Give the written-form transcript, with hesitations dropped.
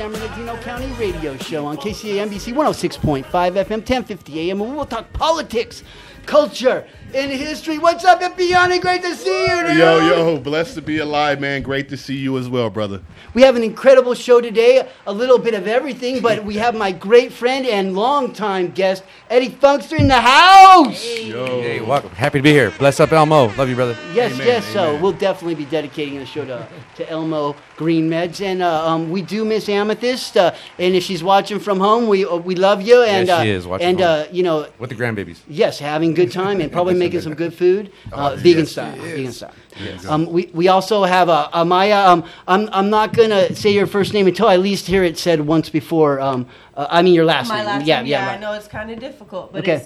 San Bernardino County Radio Show on KCA NBC 106.5 FM, 1050 AM, and we'll talk politics, culture, and history. What's up, Epiani? Great to see you, dude. Yo, blessed to be alive, man. Great to see you as well, brother. We have an incredible show today, a little bit of everything, but we have my great friend and longtime guest, Eddie Funkster, in the house. Hey, welcome. Happy to be here. Bless up Elmo. Love you, brother. Yes, Amen, yes. So amen. we'll definitely be dedicating the show to Elmo Green Meds, and we do miss Amethyst. And if she's watching from home, we love you. And Yes, she is watching and home. you know, With the grandbabies. yes, having good time and probably making some good food, vegan style. Vegan style. Yes. We also have Amaya. I'm not gonna say your first name until I at least hear it said once before. I mean your last My name. last name, I know it's kind of difficult, but Okay. it's